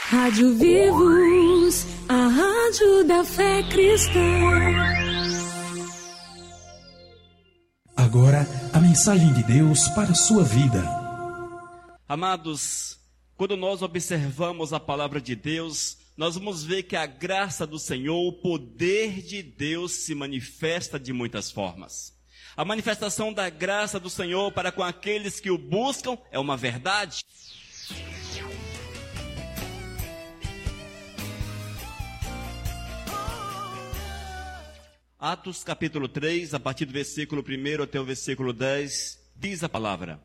Rádio Vivos, a rádio da fé cristã. Agora, a mensagem de Deus para a sua vida. Amados, quando nós observamos a palavra de Deus, nós vamos ver que a graça do Senhor, o poder de Deus se manifesta de muitas formas. A manifestação da graça do Senhor para com aqueles que o buscam é uma verdade. Atos capítulo 3, a partir do versículo 1 até o versículo 10, diz a palavra: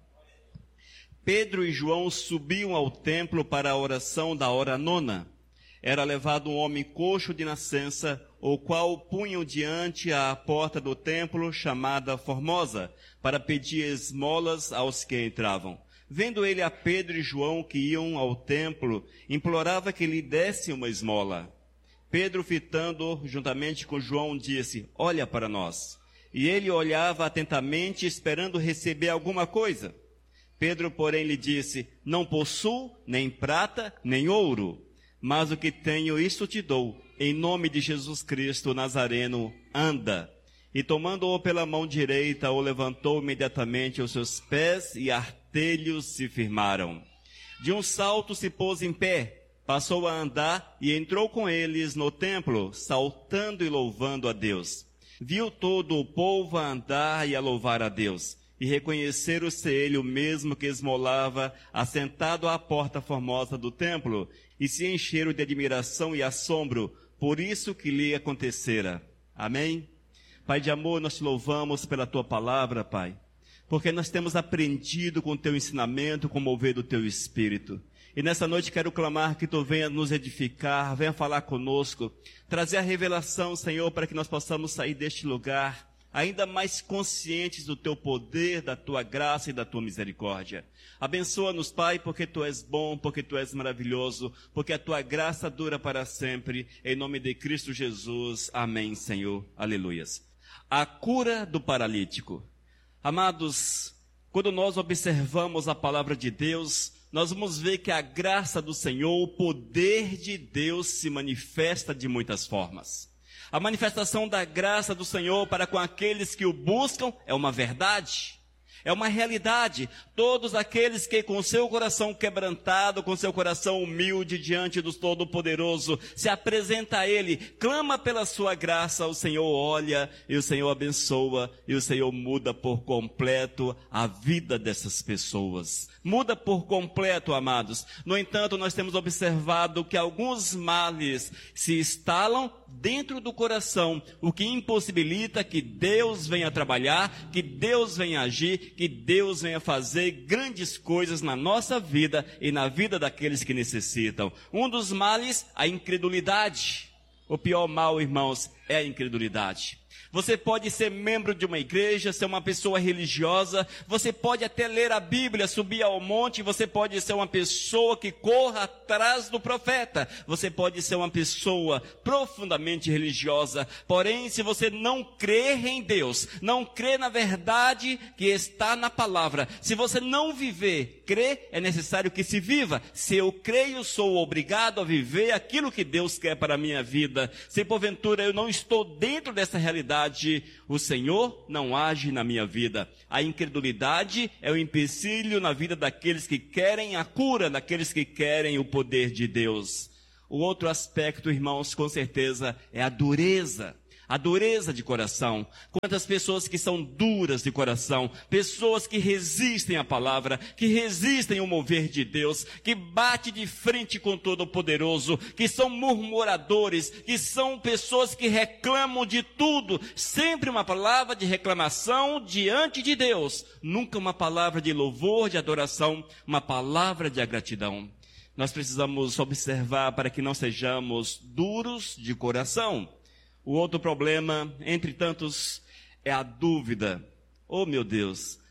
Pedro e João subiam ao templo para a oração da hora nona. Era levado um homem coxo de nascença, o qual punham diante a porta do templo, chamada Formosa, para pedir esmolas aos que entravam. Vendo ele a Pedro e João que iam ao templo, implorava que lhe dessem uma esmola. Pedro, fitando juntamente com João, disse: Olha para nós. E ele olhava atentamente, esperando receber alguma coisa. Pedro, porém, lhe disse: Não possuo nem prata, nem ouro, mas o que tenho, isso te dou. Em nome de Jesus Cristo Nazareno, anda. E tomando-o pela mão direita, o levantou imediatamente os seus pés e artelhos se firmaram. De um salto se pôs em pé, passou a andar e entrou com eles no templo, saltando e louvando a Deus. Viu todo o povo a andar e a louvar a Deus, e reconheceram ser ele o mesmo que esmolava, assentado à porta formosa do templo, e se encheram de admiração e assombro por isso que lhe acontecera. Amém? Pai de amor, nós te louvamos pela tua palavra, Pai, porque nós temos aprendido com o teu ensinamento, com o mover do teu Espírito. E nessa noite quero clamar que tu venha nos edificar, venha falar conosco, trazer a revelação, Senhor, para que nós possamos sair deste lugar ainda mais conscientes do teu poder, da tua graça e da tua misericórdia. Abençoa-nos, Pai, porque tu és bom, porque tu és maravilhoso, porque a tua graça dura para sempre. Em nome de Cristo Jesus. Amém, Senhor. Aleluias. A cura do paralítico. Amados, quando nós observamos a palavra de Deus, nós vamos ver que a graça do Senhor, o poder de Deus se manifesta de muitas formas. A manifestação da graça do Senhor para com aqueles que o buscam é uma verdade, é uma realidade. Todos aqueles que com seu coração quebrantado, com seu coração humilde diante do Todo-Poderoso, se apresenta a Ele, clama pela sua graça, o Senhor olha e o Senhor abençoa e o Senhor muda por completo a vida dessas pessoas. Muda por completo, amados. No entanto, nós temos observado que alguns males se instalam dentro do coração, o que impossibilita que Deus venha trabalhar, que Deus venha agir, que Deus venha fazer grandes coisas na nossa vida e na vida daqueles que necessitam. Um dos males, a incredulidade. O pior mal, irmãos, é a incredulidade. Você pode ser membro de uma igreja, ser uma pessoa religiosa, você pode até ler a Bíblia, subir ao monte, você pode ser uma pessoa que corra atrás do profeta, você pode ser uma pessoa profundamente religiosa, porém, se você não crer em Deus, não crer na verdade que está na palavra, se você não viver, crer, é necessário que se viva. Se eu creio, sou obrigado a viver aquilo que Deus quer para a minha vida. Se porventura eu não estou dentro dessa realidade, o Senhor não age na minha vida. A incredulidade é o empecilho na vida daqueles que querem a cura, daqueles que querem o poder de Deus. O outro aspecto, irmãos, com certeza, é a dureza. A dureza de coração. Quantas pessoas que são duras de coração, pessoas que resistem à palavra, que resistem ao mover de Deus, que bate de frente com Todo-Poderoso, que são murmuradores, que são pessoas que reclamam de tudo, sempre uma palavra de reclamação diante de Deus, nunca uma palavra de louvor, de adoração, uma palavra de gratidão. Nós precisamos observar para que não sejamos duros de coração. O outro problema, entre tantos, é a dúvida. Oh, meu Deus,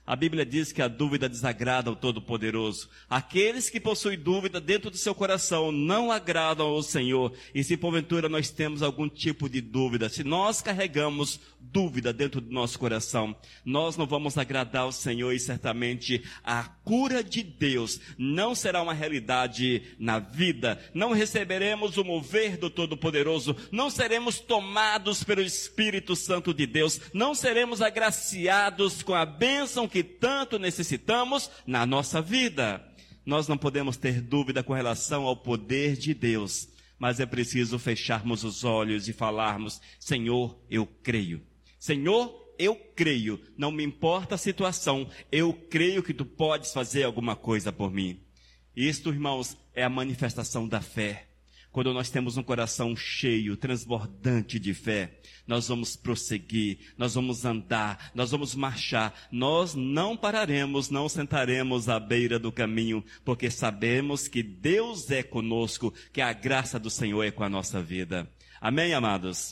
A Bíblia diz que a dúvida desagrada ao Todo-Poderoso. Aqueles que possuem dúvida dentro do seu coração não agradam ao Senhor. E se porventura nós temos algum tipo de dúvida, se nós carregamos dúvida dentro do nosso coração, nós não vamos agradar ao Senhor e certamente a cura de Deus não será uma realidade na vida. Não receberemos o mover do Todo-Poderoso, não seremos tomados pelo Espírito Santo de Deus, não seremos agraciados com a bênção que tanto necessitamos na nossa vida. Nós não podemos ter dúvida com relação ao poder de Deus, mas é preciso fecharmos os olhos e falarmos: Senhor, eu creio. Senhor, eu creio, não me importa a situação, eu creio que tu podes fazer alguma coisa por mim. Isto, irmãos, é a manifestação da fé. Quando nós temos um coração cheio, transbordante de fé, nós vamos prosseguir, nós vamos andar, nós vamos marchar, nós não pararemos, não sentaremos à beira do caminho, porque sabemos que Deus é conosco, que a graça do Senhor é com a nossa vida. Amém, amados?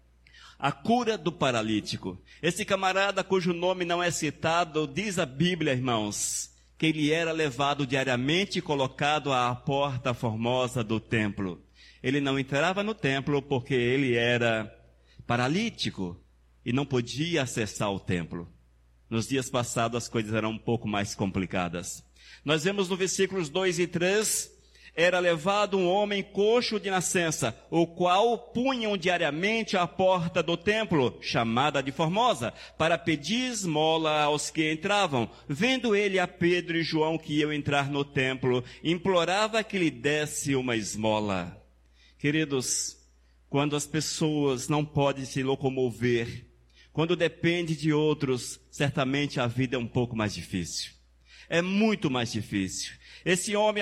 A cura do paralítico. Esse camarada cujo nome não é citado, diz a Bíblia, irmãos, que ele era levado diariamente e colocado à porta formosa do templo. Ele não entrava no templo porque ele era paralítico e não podia acessar o templo. Nos dias passados as coisas eram um pouco mais complicadas. Nós vemos no versículos 2 e 3, era levado um homem coxo de nascença, o qual punham diariamente à porta do templo, chamada de Formosa, para pedir esmola aos que entravam. Vendo ele a Pedro e João que iam entrar no templo, implorava que lhe desse uma esmola. Queridos, quando as pessoas não podem se locomover, quando depende de outros, certamente a vida é um pouco mais difícil. É muito mais difícil. Esse homem